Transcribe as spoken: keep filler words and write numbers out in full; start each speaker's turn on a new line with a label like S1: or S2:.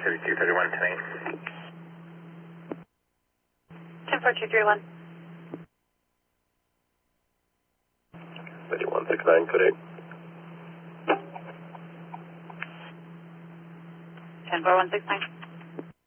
S1: thirty-two thirty-one tonight.
S2: ten four two three one.
S3: thirty-one six nine, code eight.
S2: ten four one six nine.